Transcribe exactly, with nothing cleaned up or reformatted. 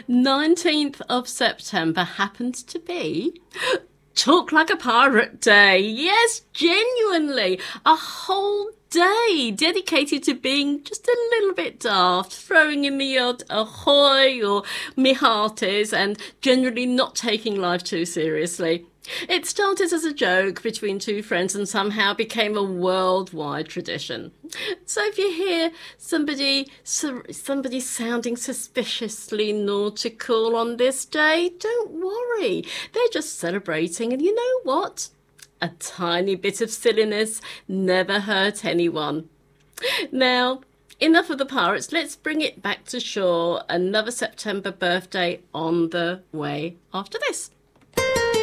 nineteenth of September happens to be Talk Like a Pirate Day. Yes, genuinely. A whole day dedicated to being just a little bit daft, throwing in the odd ahoy or me hearties, and generally not taking life too seriously. It started as a joke between two friends and somehow became a worldwide tradition. So if you hear somebody somebody sounding suspiciously nautical on this day, don't worry. They're just celebrating, and you know what? A tiny bit of silliness never hurt anyone. Now, enough of the pirates. Let's bring it back to shore. Another September birthday on the way after this.